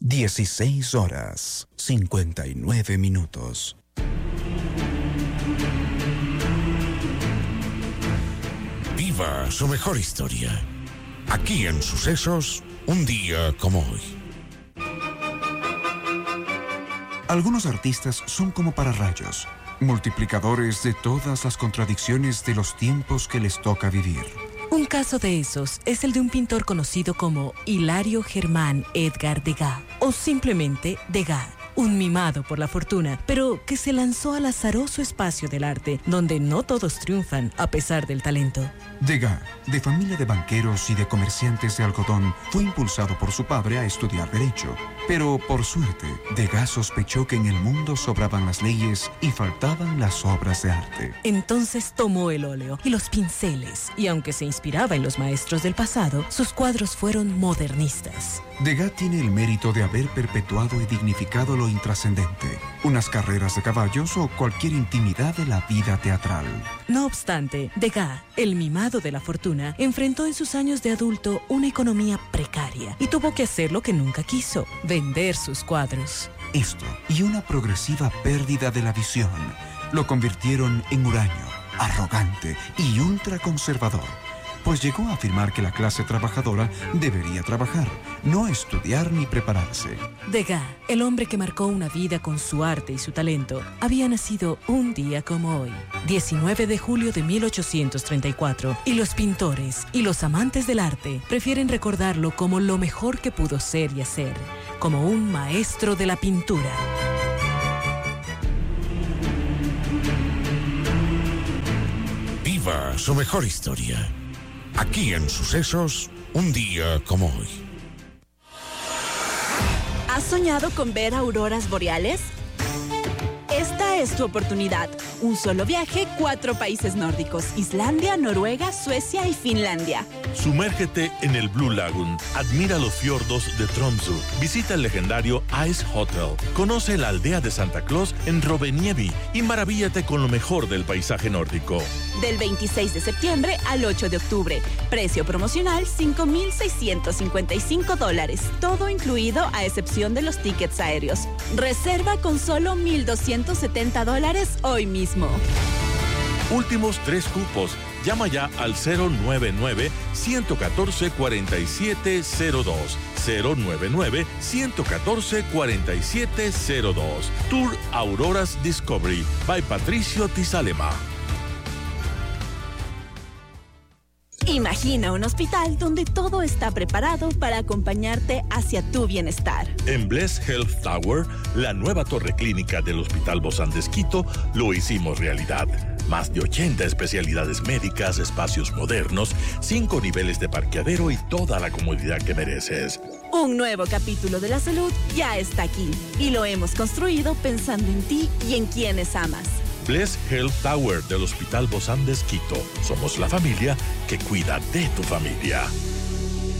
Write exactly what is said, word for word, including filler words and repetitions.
dieciséis horas, cincuenta y nueve minutos. Viva su mejor historia. Aquí en Sucesos, un día como hoy. Algunos artistas son como pararrayos, multiplicadores de todas las contradicciones de los tiempos que les toca vivir. Un caso de esos es el de un pintor conocido como Hilario Germán Edgar Degas, o simplemente Degas, un mimado por la fortuna, pero que se lanzó al azaroso espacio del arte, donde no todos triunfan a pesar del talento. Degas, de familia de banqueros y de comerciantes de algodón, fue impulsado por su padre a estudiar Derecho. Pero, por suerte, Degas sospechó que en el mundo sobraban las leyes y faltaban las obras de arte. Entonces tomó el óleo y los pinceles, y aunque se inspiraba en los maestros del pasado, sus cuadros fueron modernistas. Degas tiene el mérito de haber perpetuado y dignificado lo intrascendente, unas carreras de caballos o cualquier intimidad de la vida teatral. No obstante, Degas, el mimado de la fortuna, enfrentó en sus años de adulto una economía precaria y tuvo que hacer lo que nunca quiso: vender sus cuadros. Esto y una progresiva pérdida de la visión lo convirtieron en huraño, arrogante y ultraconservador, pues llegó a afirmar que la clase trabajadora debería trabajar, no estudiar ni prepararse. Degas, el hombre que marcó una vida con su arte y su talento, había nacido un día como hoy, diecinueve de julio de mil ochocientos treinta y cuatro, y los pintores y los amantes del arte prefieren recordarlo como lo mejor que pudo ser y hacer, como un maestro de la pintura. Viva su mejor historia. Aquí en Sucesos, un día como hoy. ¿Has soñado con ver auroras boreales? Esta es tu oportunidad. Un solo viaje, cuatro países nórdicos: Islandia, Noruega, Suecia y Finlandia. Sumérgete en el Blue Lagoon, admira los fiordos de Tromsø, visita el legendario Ice Hotel, conoce la aldea de Santa Claus en Rovaniemi y maravíllate con lo mejor del paisaje nórdico. Del veintiséis de septiembre al ocho de octubre. Precio promocional cinco mil seiscientos cincuenta y cinco dólares. Todo incluido a excepción de los tickets aéreos. Reserva con solo mil doscientos setenta dólares hoy mismo. Últimos tres cupos. Llama ya al cero nueve nueve, uno uno cuatro, cuatro siete cero dos. cero nueve nueve, uno uno cuatro, cuatro siete cero dos. Tour Auroras Discovery by Patricio Tizalema. Imagina un hospital donde todo está preparado para acompañarte hacia tu bienestar. En Bless Health Tower, la nueva torre clínica del Hospital Bozán de Esquito, lo hicimos realidad. Más de ochenta especialidades médicas, espacios modernos, cinco niveles de parqueadero y toda la comodidad que mereces. Un nuevo capítulo de la salud ya está aquí y lo hemos construido pensando en ti y en quienes amas. Bless Health Tower del Hospital Bozán de Esquito. Somos la familia que cuida de tu familia.